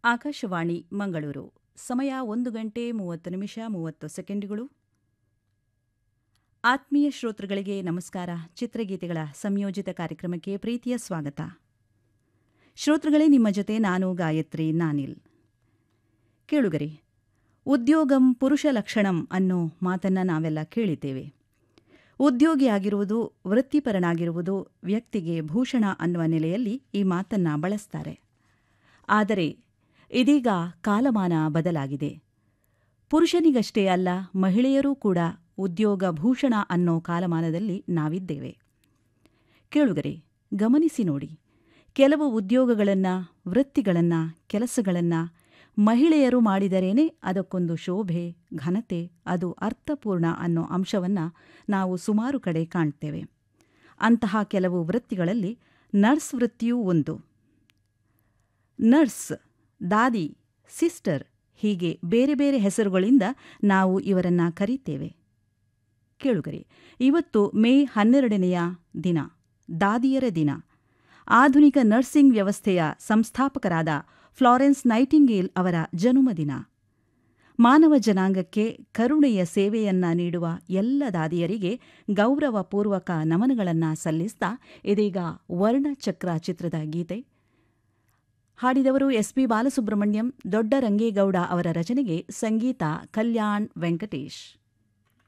ಆಕಾಶವಾಣಿ ಮಂಗಳೂರು. ಸಮಯ 1:30 ಆತ್ಮೀಯ ಶ್ರೋತೃಗಳಿಗೆ ನಮಸ್ಕಾರ. ಚಿತ್ರಗೀತೆಗಳ ಸಂಯೋಜಿತ ಕಾರ್ಯಕ್ರಮಕ್ಕೆ ಪ್ರೀತಿಯ ಸ್ವಾಗತ. ಶ್ರೋತೃಗಳೇ, ನಿಮ್ಮ ಜೊತೆ ನಾನು ಗಾಯತ್ರಿ ನಾನಿಲ್. ಕೇಳುಗರೆ, ಉದ್ಯೋಗಂ ಪುರುಷ ಲಕ್ಷಣಂ ಅನ್ನೋ ಮಾತನ್ನು ನಾವೆಲ್ಲ ಕೇಳಿದ್ದೇವೆ. ಉದ್ಯೋಗಿಯಾಗಿರುವುದು, ವೃತ್ತಿಪರನಾಗಿರುವುದು ವ್ಯಕ್ತಿಗೆ ಭೂಷಣ ಅನ್ನುವ ನೆಲೆಯಲ್ಲಿ ಈ ಮಾತನ್ನು ಬಳಸ್ತಾರೆ. ಆದರೆ ಇದೀಗ ಕಾಲಮಾನ ಬದಲಾಗಿದೆ. ಪುರುಷನಿಗಷ್ಟೇ ಅಲ್ಲ, ಮಹಿಳೆಯರೂ ಕೂಡ ಉದ್ಯೋಗ ಭೂಷಣ ಅನ್ನೋ ಕಾಲಮಾನದಲ್ಲಿ ನಾವಿದ್ದೇವೆ. ಕೇಳುಗರೆ, ಗಮನಿಸಿ ನೋಡಿ, ಕೆಲವು ಉದ್ಯೋಗಗಳನ್ನು, ವೃತ್ತಿಗಳನ್ನು, ಕೆಲಸಗಳನ್ನು ಮಹಿಳೆಯರು ಮಾಡಿದರೇನೆ ಅದಕ್ಕೊಂದು ಶೋಭೆ, ಘನತೆ, ಅದು ಅರ್ಥಪೂರ್ಣ ಅನ್ನೋ ಅಂಶವನ್ನು ನಾವು ಸುಮಾರು ಕಡೆ ಕಾಣ್ತೇವೆ. ಅಂತಹ ಕೆಲವು ವೃತ್ತಿಗಳಲ್ಲಿ ನರ್ಸ್ ವೃತ್ತಿಯೂ ಒಂದು. ನರ್ಸ್, ದಾದಿ, ಸಿಸ್ಟರ್ ಹೀಗೆ ಬೇರೆ ಬೇರೆ ಹೆಸರುಗಳಿಂದ ನಾವು ಇವರನ್ನು ಕರೀತೇವೆ. ಕೇಳುಗರೆ, ಇವತ್ತು ಮೇ 12ನೆಯ ದಿನ, ದಾದಿಯರ ದಿನ. ಆಧುನಿಕ ನರ್ಸಿಂಗ್ ವ್ಯವಸ್ಥೆಯ ಸಂಸ್ಥಾಪಕರಾದ ಫ್ಲಾರೆನ್ಸ್ ನೈಟಿಂಗೇಲ್ ಅವರ ಜನ್ಮದಿನ. ಮಾನವ ಜನಾಂಗಕ್ಕೆ ಕರುಣೆಯ ಸೇವೆಯನ್ನ ನೀಡುವ ಎಲ್ಲ ದಾದಿಯರಿಗೆ ಗೌರವಪೂರ್ವಕ ನಮನಗಳನ್ನು ಸಲ್ಲಿಸ್ತಾ ಇದೀಗ ವರ್ಣಚಕ್ರ ಚಿತ್ರದ ಗೀತೆ. ಹಾಡಿದವರು ಎಸ್.ಪಿ. ಬಾಲಸುಬ್ರಹ್ಮಣ್ಯಂ. ದೊಡ್ಡ ರಂಗೇಗೌಡ ಅವರ ರಚನೆಗೆ ಸಂಗೀತ ಕಲ್ಯಾಣ್ ವೆಂಕಟೇಶ್.